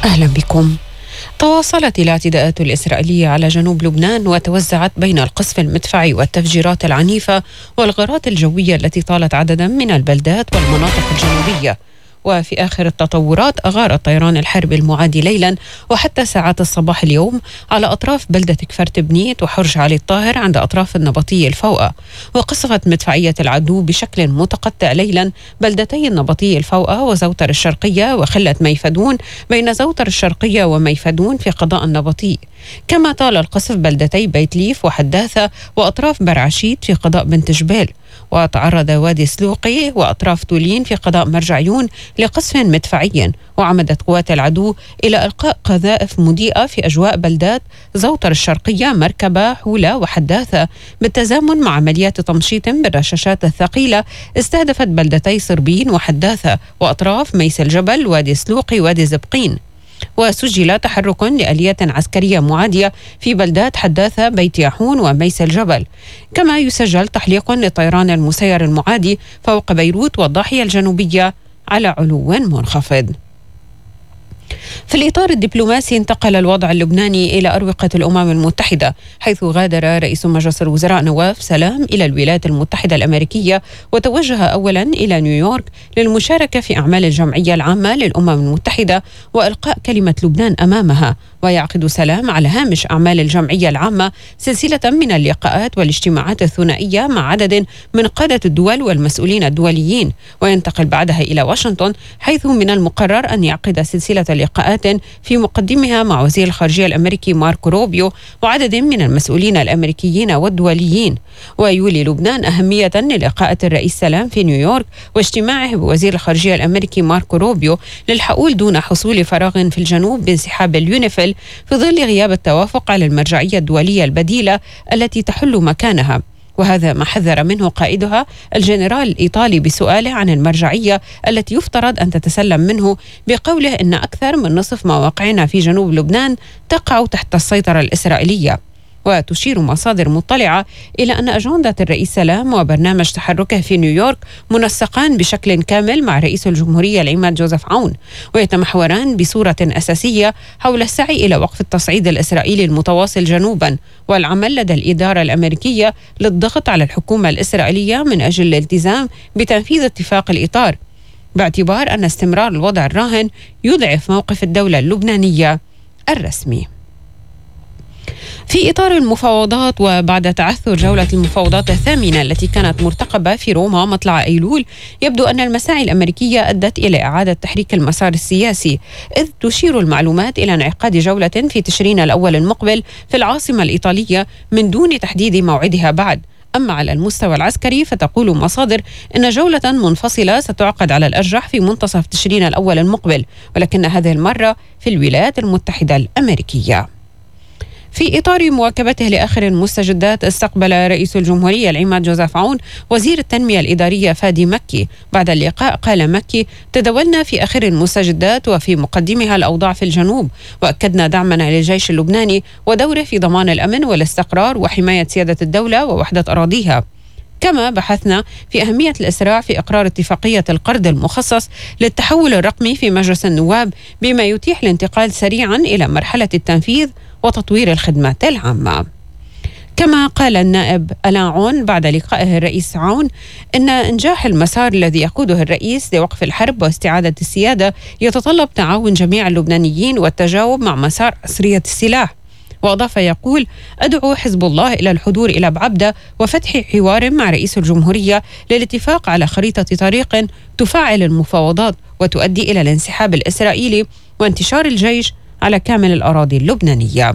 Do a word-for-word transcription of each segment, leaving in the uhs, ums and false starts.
أهلا بكم. تواصلت الاعتداءات الإسرائيلية على جنوب لبنان وتوزعت بين القصف المدفعي والتفجيرات العنيفة والغارات الجوية التي طالت عددا من البلدات والمناطق الجنوبية. وفي آخر التطورات أغار الطيران الحربي المعادي ليلا وحتى ساعات الصباح اليوم على أطراف بلدة كفرت بنيت وحرج علي الطاهر عند أطراف النبطية الفوقة. وقصفت مدفعية العدو بشكل متقطع ليلا بلدتي النبطية الفوقة وزوتر الشرقية وخلة ميفدون بين زوتر الشرقية وميفدون في قضاء النبطي. كما طال القصف بلدتي بيت ليف وحداثة وأطراف برعشيت في قضاء بنت جبال. وتعرض وادي سلوقي وأطراف تولين في قضاء مرجعيون لقصف مدفعي. وعمدت قوات العدو إلى إلقاء قذائف مضيئة في أجواء بلدات زوتر الشرقية مركبة حولة وحداثة بالتزامن مع عمليات تمشيط بالرشاشات الثقيلة استهدفت بلدتي صربين وحداثة وأطراف ميس الجبل وادي سلوقي وادي زبقين. وسجل تحرك لآليات عسكرية معادية في بلدات حداثة بيت ياحون وميس الجبل. كما يسجل تحليق للطيران المسير المعادي فوق بيروت والضاحية الجنوبية على علو منخفض. في الإطار الدبلوماسي انتقل الوضع اللبناني إلى أروقة الأمم المتحدة، حيث غادر رئيس مجلس الوزراء نواف سلام إلى الولايات المتحدة الأمريكية وتوجه أولا إلى نيويورك للمشاركة في أعمال الجمعية العامة للأمم المتحدة وإلقاء كلمة لبنان أمامها. ويعقد سلام على هامش أعمال الجمعية العامة سلسلة من اللقاءات والاجتماعات الثنائية مع عدد من قادة الدول والمسؤولين الدوليين، وينتقل بعدها إلى واشنطن، حيث من المقرر أن يعقد سلسلة لقاءات في مقدمها مع وزير الخارجية الأمريكي ماركو روبيو وعدد من المسؤولين الأمريكيين والدوليين. ويولي لبنان أهمية للقاءات الرئيس سلام في نيويورك واجتماعه بوزير الخارجية الأمريكي ماركو روبيو للحقول دون حصول فراغ في الجنوب بانسحاب اليونيفيل في ظل غياب التوافق على المرجعية الدولية البديلة التي تحل مكانها. وهذا ما حذر منه قائدها الجنرال الإيطالي بسؤاله عن المرجعية التي يفترض أن تتسلم منه، بقوله إن أكثر من نصف مواقعنا في جنوب لبنان تقع تحت السيطرة الإسرائيلية. وتشير مصادر مطلعة إلى أن أجندة الرئيس سلام وبرنامج تحركه في نيويورك منسقان بشكل كامل مع رئيس الجمهورية العماد جوزيف عون، ويتمحوران بصورة أساسية حول السعي إلى وقف التصعيد الإسرائيلي المتواصل جنوبا والعمل لدى الإدارة الأمريكية للضغط على الحكومة الإسرائيلية من أجل الالتزام بتنفيذ اتفاق الإطار، باعتبار أن استمرار الوضع الراهن يضعف موقف الدولة اللبنانية الرسمي. في إطار المفاوضات وبعد تعثر جولة المفاوضات الثامنة التي كانت مرتقبة في روما مطلع أيلول، يبدو أن المساعي الأمريكية أدت إلى إعادة تحريك المسار السياسي، إذ تشير المعلومات إلى انعقاد جولة في تشرين الأول المقبل في العاصمة الإيطالية من دون تحديد موعدها بعد. أما على المستوى العسكري فتقول مصادر إن جولة منفصلة ستعقد على الأرجح في منتصف تشرين الأول المقبل، ولكن هذه المرة في الولايات المتحدة الأمريكية. في إطار مواكبته لآخر المستجدات، استقبل رئيس الجمهورية العماد جوزيف عون وزير التنمية الإدارية فادي مكي. بعد اللقاء قال مكي: تداولنا في آخر المستجدات وفي مقدمها الأوضاع في الجنوب، وأكدنا دعمنا للجيش اللبناني ودوره في ضمان الأمن والاستقرار وحماية سيادة الدولة ووحدة أراضيها. كما بحثنا في أهمية الإسراع في إقرار اتفاقية القرض المخصص للتحول الرقمي في مجلس النواب، بما يتيح الانتقال سريعا إلى مرحلة التنفيذ وتطوير الخدمات العامة. كما قال النائب ألان عون بعد لقائه الرئيس عون إن إنجاح المسار الذي يقوده الرئيس لوقف الحرب واستعادة السيادة يتطلب تعاون جميع اللبنانيين والتجاوب مع مسار عصرية السلاح. وأضاف يقول: أدعو حزب الله إلى الحضور إلى بعبدة وفتح حوار مع رئيس الجمهورية للاتفاق على خريطة طريق تفعل المفاوضات وتؤدي إلى الانسحاب الإسرائيلي وانتشار الجيش على كامل الأراضي اللبنانية.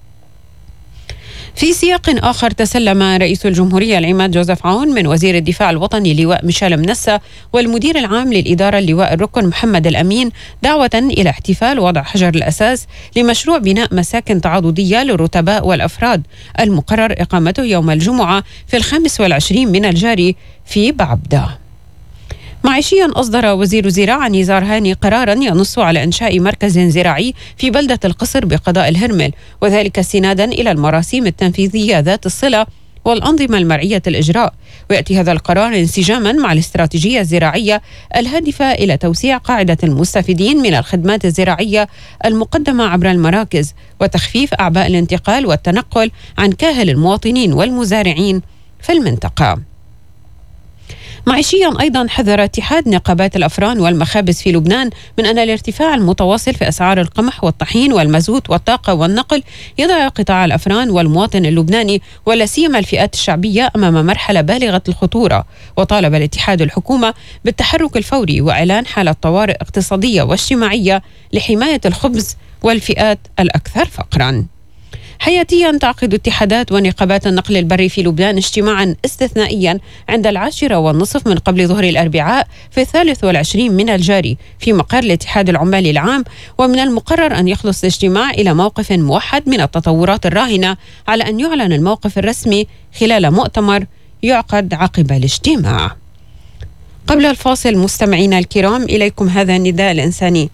في سياق آخر، تسلم رئيس الجمهورية العماد جوزيف عون من وزير الدفاع الوطني لواء ميشيل منسى والمدير العام للإدارة اللواء الركن محمد الأمين دعوة إلى احتفال وضع حجر الأساس لمشروع بناء مساكن تعاضدية للرتباء والأفراد المقرر إقامته يوم الجمعة في الخامس والعشرين من الجاري في بعبدة. معيشيا، أصدر وزير الزراعة نزار هاني قرارا ينص على إنشاء مركز زراعي في بلدة القصر بقضاء الهرمل، وذلك استنادا إلى المراسيم التنفيذية ذات الصلة والأنظمة المرعية الإجراء. ويأتي هذا القرار انسجاما مع الاستراتيجية الزراعية الهادفة إلى توسيع قاعدة المستفيدين من الخدمات الزراعية المقدمة عبر المراكز وتخفيف أعباء الانتقال والتنقل عن كاهل المواطنين والمزارعين في المنطقة. معيشيا أيضا حذر اتحاد نقابات الأفران والمخابز في لبنان من أن الارتفاع المتواصل في أسعار القمح والطحين والمازوت والطاقة والنقل يضع قطاع الأفران والمواطن اللبناني ولا سيما الفئات الشعبية أمام مرحلة بالغة الخطورة. وطالب الاتحاد الحكومة بالتحرك الفوري وإعلان حالة طوارئ اقتصادية واجتماعية لحماية الخبز والفئات الأكثر فقرا. حياتيا تعقد اتحادات ونقابات النقل البري في لبنان اجتماعا استثنائيا عند العاشرة والنصف من قبل ظهر الأربعاء في الثالث والعشرين من الجاري في مقر الاتحاد العمالي العام. ومن المقرر أن يخلص الاجتماع إلى موقف موحد من التطورات الراهنة على أن يعلن الموقف الرسمي خلال مؤتمر يعقد عقب الاجتماع. قبل الفاصل مستمعينا الكرام إليكم هذا النداء الإنساني.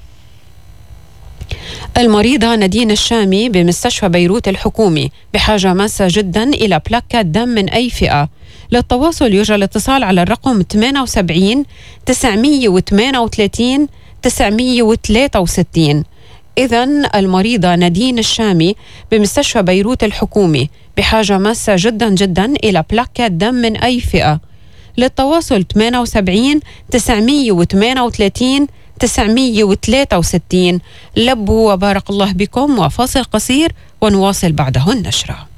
المريضة نادين الشامي بمستشفى بيروت الحكومي بحاجة ماسة جدا إلى بلاكات دم من أي فئة. للتواصل يرجى الاتصال على الرقم ثمانية وسبعين تسعمية وثمانية وثلاثين تسعمية وثلاثة وستين. إذن المريضة نادين الشامي بمستشفى بيروت الحكومي بحاجة ماسة جدا جدا إلى بلاكات دم من أي فئة. للتواصل ثمانية وسبعين تسعمية وثمانية وثلاثين تسعمية وثلاثة وستين. لبوا وبارك الله بكم، وفاصل قصير ونواصل بعده النشرة.